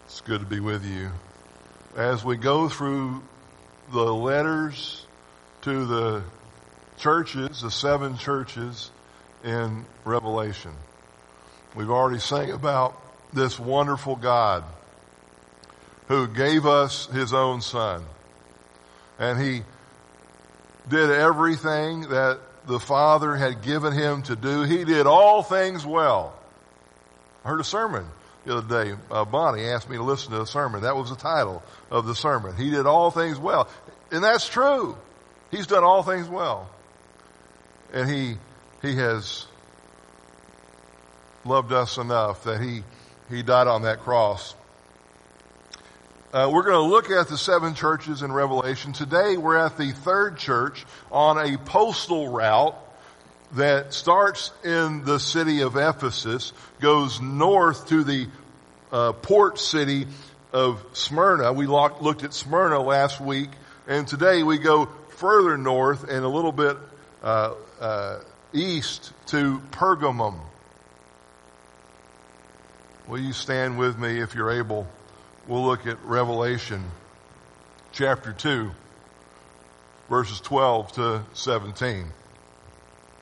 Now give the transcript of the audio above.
It's good to be with you. As we go through the letters to the churches, the 7 churches in Revelation, we've already sang about this wonderful God who gave us his own son. And he did everything that the Father had given him to do. He did all things well. I heard a sermon the other day. Bonnie asked me to listen to a sermon. That was the title of the sermon. He did all things well. And that's true. He's done all things well. And he has loved us enough that he died on that cross. We're going to look at the 7 churches in Revelation. Today we're at the 3rd church on a postal route that starts in the city of Ephesus, goes north to the port city of Smyrna. We looked at Smyrna last week, and today we go further north and a little bit east to Pergamum. Will you stand with me if you're able? We'll look at Revelation chapter 2, verses 12 to 17.